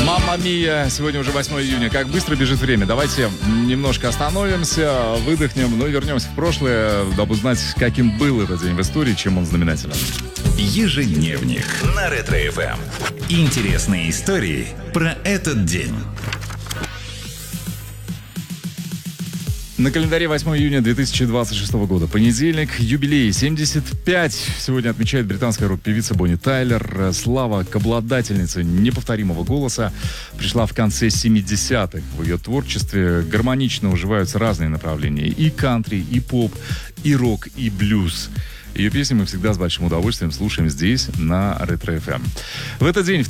Мамма мия, сегодня уже 8 июня. Как быстро бежит время. Давайте немножко остановимся, выдохнем, но вернемся в прошлое, дабы узнать, каким был этот день в истории, чем он знаменателен. Ежедневник на Ретро-ФМ. Интересные истории про этот день. На календаре 8 июня 2026 года. Понедельник, юбилей 75. Сегодня отмечает британская рок-певица Бонни Тайлер. Слава к обладательнице неповторимого голоса пришла в конце 70-х. В ее творчестве гармонично уживаются разные направления. И кантри, и поп, и рок, и блюз. Ее песни мы всегда с большим удовольствием слушаем здесь, на Ретро-ФМ. В этот день, в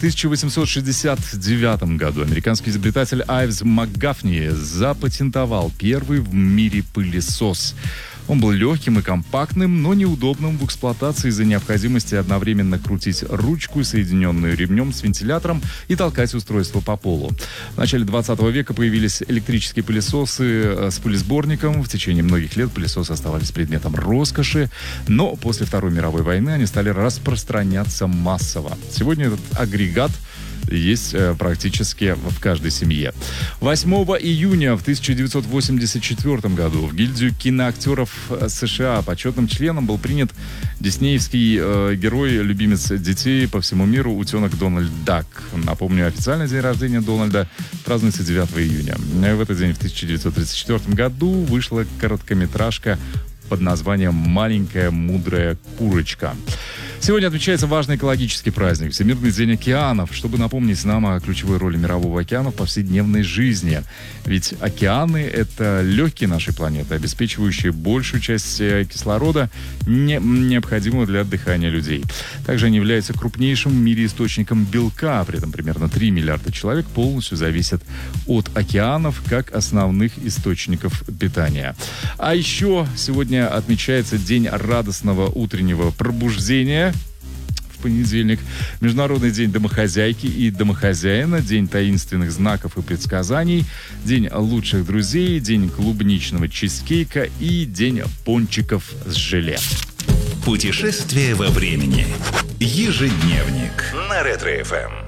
1869 году, американский изобретатель Айвз МакГафни запатентовал первый в мире пылесос. Он был легким и компактным, но неудобным в эксплуатации из-за необходимости одновременно крутить ручку, соединенную ремнем с вентилятором, и толкать устройство по полу. В начале 20 века появились электрические пылесосы с пылесборником. В течение многих лет пылесосы оставались предметом роскоши, но после Второй мировой войны они стали распространяться массово. Сегодня этот агрегат есть практически в каждой семье. 8 июня в 1984 году в гильдию киноактеров США почетным членом был принят диснеевский герой, любимец детей по всему миру, утенок Дональд Дак. Напомню, официальный день рождения Дональда празднуется 9 июня. В этот день, в 1934 году, вышла короткометражка под названием «Маленькая мудрая курочка». Сегодня отмечается важный экологический праздник – Всемирный день океанов, чтобы напомнить нам о ключевой роли мирового океана в повседневной жизни. Ведь океаны – это легкие нашей планеты, обеспечивающие большую часть кислорода, необходимого для дыхания людей. Также они являются крупнейшим в мире источником белка, при этом примерно 3 миллиарда человек полностью зависят от океанов как основных источников питания. А еще сегодня отмечается День радостного утреннего пробуждения. Понедельник, Международный день домохозяйки и домохозяина, День таинственных знаков и предсказаний, День лучших друзей, День клубничного чизкейка и День пончиков с желе. Путешествие во времени. Ежедневник на Ретро-ФМ.